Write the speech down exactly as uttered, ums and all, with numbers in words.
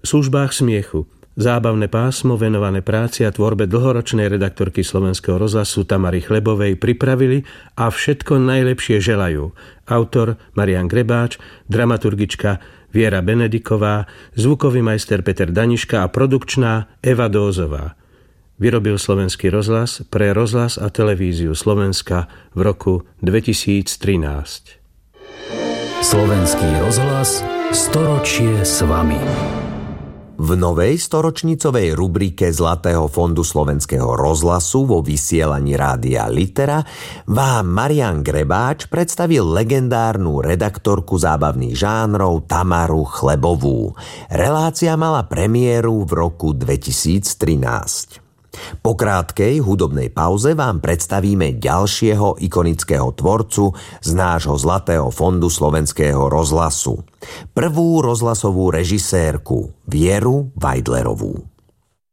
službách smiechu. Zábavné pásmo venované práci a tvorbe dlhoročnej redaktorky Slovenského rozhlasu Tamary Chlebovej pripravili a všetko najlepšie želajú. Autor Marián Grebáč, dramaturgička Viera Benediková, zvukový majster Peter Daniška a produkčná Eva Dózová. Vyrobil Slovenský rozhlas pre rozhlas a televíziu Slovenska v roku dvetisíctrinásť. Slovenský rozhlas storočie s vami. V novej storočnicovej rubrike Zlatého fondu Slovenského rozhlasu vo vysielaní Rádia Litera vám Marián Grebáč predstavil legendárnu redaktorku zábavných žánrov Tamaru Chlebovú. Relácia mala premiéru v roku dvetisíctrinásť. Po krátkej hudobnej pauze vám predstavíme ďalšieho ikonického tvorcu z nášho Zlatého fondu Slovenského rozhlasu. Prvú rozhlasovú režisérku Vieru Vajdlerovú.